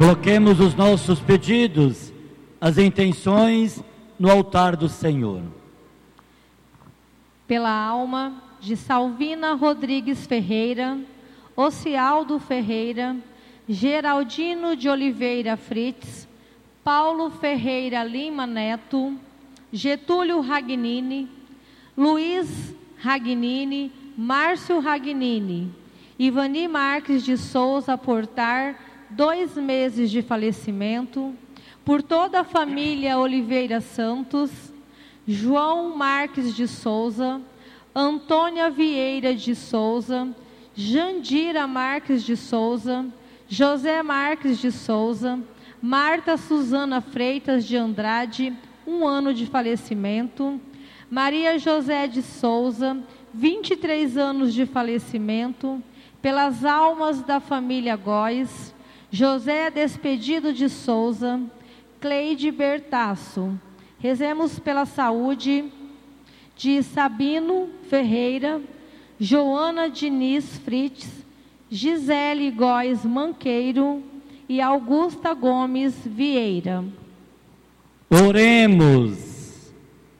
Coloquemos os nossos pedidos, as intenções no altar do Senhor. Pela alma de Salvina Rodrigues Ferreira, Ocialdo Ferreira, Geraldino de Oliveira Fritz, Paulo Ferreira Lima Neto, Getúlio Ragnini, Luiz Ragnini, Márcio Ragnini, Ivani Marques de Souza Portar, 2 meses de falecimento, por toda a família Oliveira Santos, João Marques de Souza, Antônia Vieira de Souza, Jandira Marques de Souza, José Marques de Souza, Marta Suzana Freitas de Andrade, 1 ano de falecimento, Maria José de Souza, 23 anos de falecimento, pelas almas da família Góes, José Despedido de Souza, Cleide Bertaço. Rezemos pela saúde de Sabino Ferreira, Joana Diniz Fritz, Gisele Góes Manqueiro e Augusta Gomes Vieira. Oremos.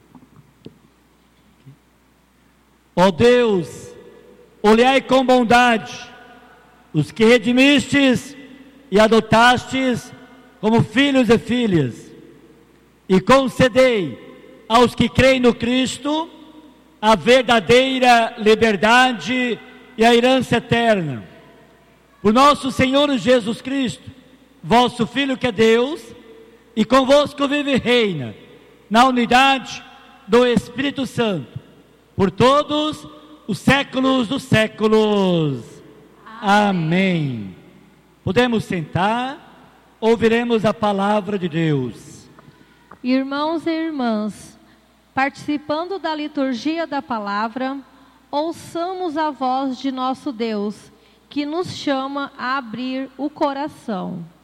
Ó Deus, olhai com bondade os que redimistes e adotastes como filhos e filhas, e concedei aos que creem no Cristo a verdadeira liberdade e a herança eterna. Por nosso Senhor Jesus Cristo, vosso Filho que é Deus, e convosco vive e reina, na unidade do Espírito Santo, por todos os séculos dos séculos. Amém. Podemos sentar, ouviremos a palavra de Deus. Irmãos e irmãs, participando da liturgia da palavra, ouçamos a voz de nosso Deus, que nos chama a abrir o coração.